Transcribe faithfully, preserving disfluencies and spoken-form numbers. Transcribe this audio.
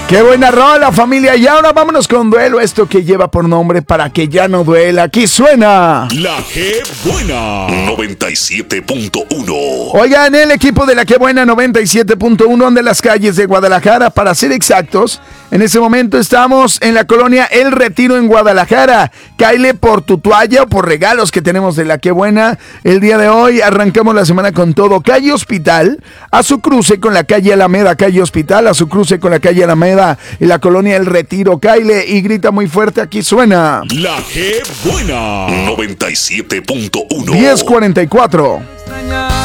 Qué buena rola, familia. Y ahora vámonos con Duelo, esto que lleva por nombre Para que ya no duela. Aquí suena La Qué Buena noventa y siete punto uno. Oigan, el equipo de La Qué Buena noventa y siete punto uno de las calles de Guadalajara, para ser exactos. En ese momento estamos en la colonia El Retiro en Guadalajara. Cáele por tu toalla o por regalos que tenemos de La Qué Buena. El día de hoy arrancamos la semana con todo. Calle Hospital, a su cruce con la calle Alameda. Calle Hospital, a su cruce con la calle Alameda, en la colonia El Retiro. Cáele y grita muy fuerte, aquí suena La Qué Buena noventa y siete punto uno. diez cuarenta y cuatro.